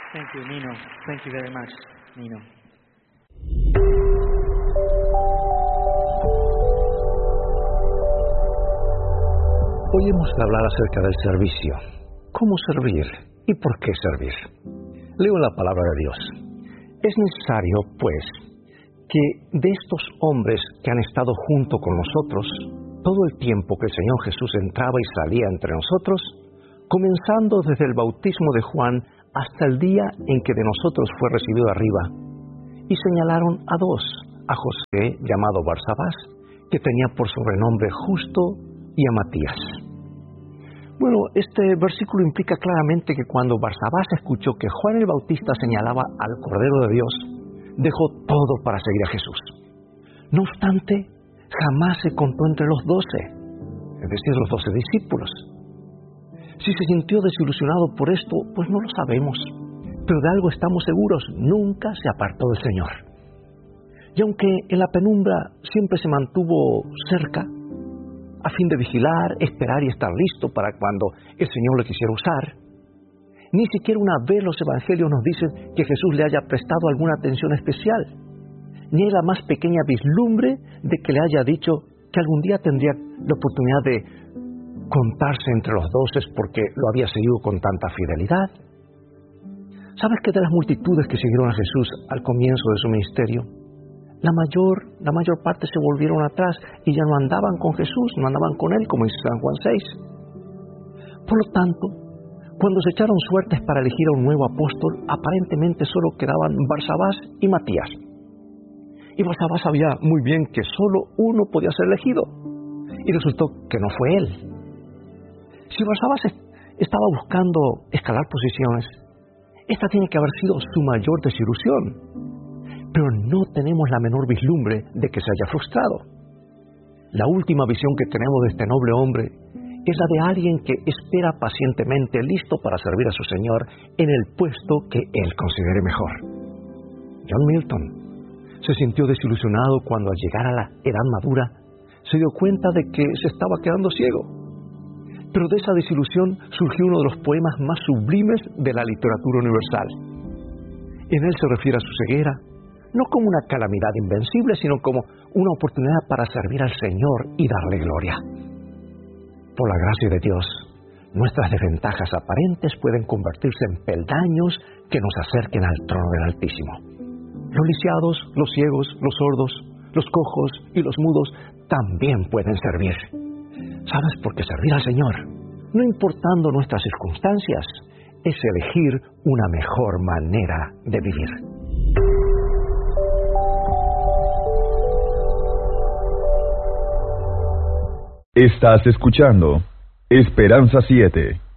Thank you, Nino. Thank you very much, Nino. Hoy hemos de hablar acerca del servicio. ¿Cómo servir y por qué servir? Leo la palabra de Dios. Es necesario, pues, que de estos hombres que han estado junto con nosotros todo el tiempo que el Señor Jesús entraba y salía entre nosotros, comenzando desde el bautismo de Juan hasta el día en que de nosotros fue recibido arriba, y señalaron a dos, a José, llamado Barsabás, que tenía por sobrenombre Justo, y a Matías. Bueno, este versículo implica claramente que cuando Barsabás escuchó que Juan el Bautista señalaba al Cordero de Dios, dejó todo para seguir a Jesús. No obstante, jamás se contó entre los 12, es decir, los 12 discípulos. Si se sintió desilusionado por esto, pues no lo sabemos, pero de algo estamos seguros: nunca se apartó del Señor. Y aunque en la penumbra siempre se mantuvo cerca, a fin de vigilar, esperar y estar listo para cuando el Señor le quisiera usar, ni siquiera una vez los evangelios nos dicen que Jesús le haya prestado alguna atención especial, ni hay la más pequeña vislumbre de que le haya dicho que algún día tendría la oportunidad de contarse entre los 12 porque lo había seguido con tanta fidelidad. ¿Sabes que de las multitudes que siguieron a Jesús al comienzo de su ministerio, la mayor parte se volvieron atrás y ya no andaban con Jesús, no andaban con Él, como dice San Juan 6. Por lo tanto, cuando se echaron suertes para elegir a un nuevo apóstol, aparentemente solo quedaban Barsabás y Matías. Y Barsabás sabía muy bien que solo uno podía ser elegido, y resultó que no fue él. Si Barsabás estaba buscando escalar posiciones, esta tiene que haber sido su mayor desilusión. Pero no tenemos la menor vislumbre de que se haya frustrado. La última visión que tenemos de este noble hombre es la de alguien que espera pacientemente, listo para servir a su Señor en el puesto que él considere mejor. John Milton se sintió desilusionado cuando al llegar a la edad madura se dio cuenta de que se estaba quedando ciego. Pero de esa desilusión surgió uno de los poemas más sublimes de la literatura universal. En él se refiere a su ceguera, no como una calamidad invencible, sino como una oportunidad para servir al Señor y darle gloria. Por la gracia de Dios, nuestras desventajas aparentes pueden convertirse en peldaños que nos acerquen al trono del Altísimo. Los lisiados, los ciegos, los sordos, los cojos y los mudos también pueden servir. ¿Sabes? Porque servir al Señor, no importando nuestras circunstancias, es elegir una mejor manera de vivir. Estás escuchando Esperanza 7.